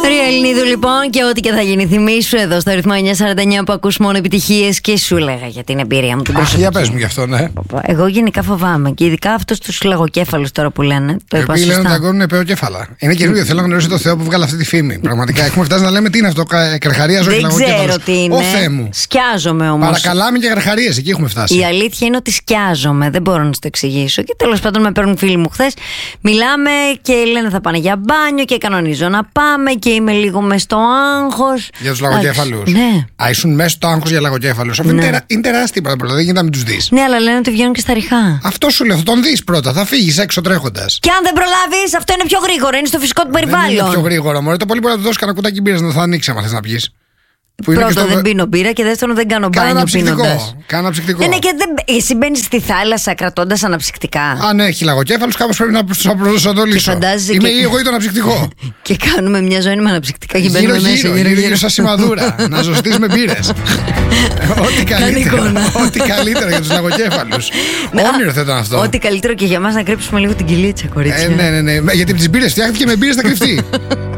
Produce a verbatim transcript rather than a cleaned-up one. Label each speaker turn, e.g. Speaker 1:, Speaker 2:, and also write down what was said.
Speaker 1: Ελληνίδου λοιπόν, και ό,τι και θα γίνει, θυμίσου εδώ στο ρυθμό εννιά σαράντα εννιά που ακούς μόνο επιτυχίες, και σου λέγα για την εμπειρία μου την προσωπική.
Speaker 2: Αχ, για πες μου γι' αυτό, ναι.
Speaker 1: Εγώ γενικά φοβάμαι, και ειδικά αυτούς τους λαγοκέφαλους τώρα που λένε. Το είπα σωστά.
Speaker 2: Λένε ότι αγκώνουν επεοκέφαλα. Είναι καινούριο. Θέλω να γνωρίσω το Θεό που βγάλε αυτή τη φήμη. Πραγματικά έχουμε φτάσει να λέμε τι είναι αυτό. Καρχαρίας, όχι λαγοκέφαλος.
Speaker 1: Δεν ξέρω τι είναι.
Speaker 2: Ω Θεέ μου.
Speaker 1: Σκιάζομαι όμως.
Speaker 2: Παρακαλάμε και καρχαρίες, εκεί έχουμε φτάσει.
Speaker 1: Η αλήθεια είναι ότι σκιάζομαι. Δεν μπορώ να σου το εξηγήσω. Και τέλος πάντων με παίρνουν φίλοι μου χθες. Μιλάμε και λένε θα πάνε για μπάνιο και κανονίζω να πάμε και είμαι λίγο μες στο άγχος.
Speaker 2: Για τους λαγοκέφαλους.
Speaker 1: Ναι.
Speaker 2: Α, ήσουν μέσα στο άγχος για λαγοκέφαλους. Αυτό ναι. είναι, τερα... είναι τεράστια πράγματα. Δεν γίνεται να μην τους δεις.
Speaker 1: Ναι, αλλά λένε ότι βγαίνουν και στα ριχά.
Speaker 2: Αυτό σου λέω. Θα τον δεις πρώτα. Θα φύγεις έξω τρέχοντας.
Speaker 1: Και αν δεν προλάβεις, αυτό είναι πιο γρήγορο. Είναι στο φυσικό του περιβάλλον.
Speaker 2: Δεν είναι πιο γρήγορο. Μωρέ, το πολύ μπορεί να του δώσει κανένα κουτάκι μπύρας να θα ανοίξει άμα θες να πιεις.
Speaker 1: Πρώτον, στο... δεν πίνω μπύρα, και δεύτερον, δεν κάνω μπάνιο πίνοντας.
Speaker 2: Κάνα αναψυκτικό.
Speaker 1: Ναι, ναι, και δεν... Εσύ μπαίνεις στη θάλασσα κρατώντας αναψυκτικά.
Speaker 2: Αν έχει λαγοκέφαλους, κάπως πρέπει να τους προσανατολίσω. Είμαι και... εγώ ή το αναψυκτικό.
Speaker 1: Και κάνουμε μια ζώνη με αναψυκτικά και μπαίνουμε μέσα.
Speaker 2: Γύρω, γύρω, γύρω σαν σημαδούρα. Να ζωστείς με μπύρες. Ό,τι καλύτερο. Ό,τι καλύτερο για τους λαγοκέφαλους. Όνειρο θα ήταν αυτό.
Speaker 1: Ό,τι καλύτερο και για μας να κρύψουμε λίγο την κοιλίτσα, κορίτσια.
Speaker 2: Ναι, ναι, ναι. Γιατί τις μπύρες φτιάχτηκε με μπύρες θα κρυφτεί.